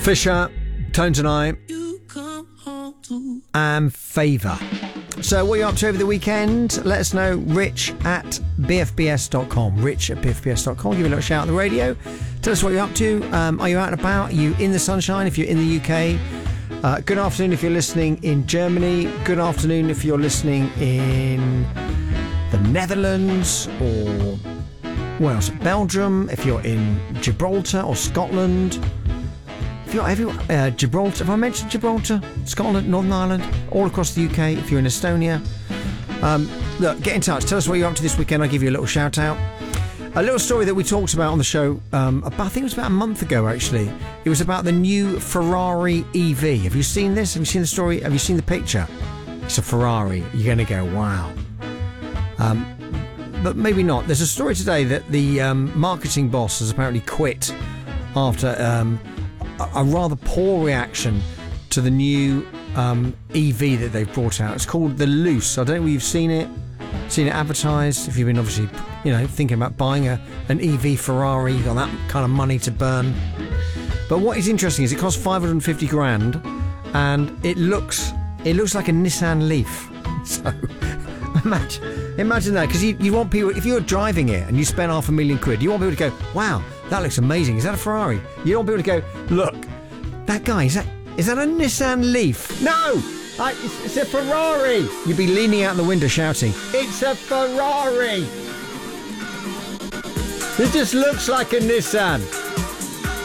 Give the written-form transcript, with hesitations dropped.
Fisher, Tones and I, and Favour. So what are you up to over the weekend? Let us know. Rich at bfbs.com. Rich at bfbs.com. Give you a little shout on the radio. Tell us what you're up to. Are you out and about? Are you in the sunshine if you're in the UK? Good afternoon if you're listening in Germany. Good afternoon if you're listening in the Netherlands or where else? Belgium. If you're in Gibraltar or Scotland. If you're everywhere, Gibraltar. Have I mentioned Gibraltar? Scotland, Northern Ireland, all across the UK. If you're in Estonia, look, get in touch. Tell us what you're up to this weekend. I'll give you a little shout out. A little story that we talked about on the show. I think it was about a month ago. Actually, it was about the new Ferrari EV. Have you seen this? Have you seen the story? Have you seen the picture? It's a Ferrari. You're going to go, wow. But maybe not. There's a story today that the marketing boss has apparently quit after a rather poor reaction to the new EV that they've brought out. It's called the Luce. I don't know if you've seen it advertised. If you've been obviously, thinking about buying an EV Ferrari, you've got that kind of money to burn. But what is interesting is it costs 550 grand, and it looks like a Nissan Leaf. So imagine that, because you want people, if you're driving it and you spend £500,000, you want people to go, wow, that looks amazing. Is that a Ferrari? You don't want people to go, look, that guy, is that a Nissan Leaf? No! It's a Ferrari! You'd be leaning out the window shouting, it's a Ferrari! It just looks like a Nissan.